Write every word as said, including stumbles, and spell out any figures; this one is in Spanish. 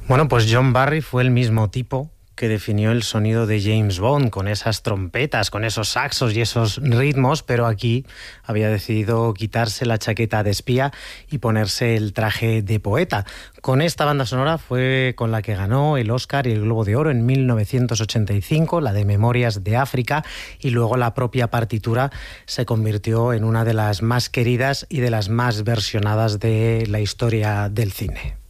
Bueno, pues John Barry fue el mismo tipo que definió el sonido de James Bond, con esas trompetas, con esos saxos y esos ritmos, pero aquí había decidido quitarse la chaqueta de espía y ponerse el traje de poeta. Con esta banda sonora fue con la que ganó el Oscar y el Globo de Oro en mil novecientos ochenta y cinco, la de Memorias de África, y luego la propia partitura se convirtió en una de las más queridas y de las más versionadas de la historia del cine.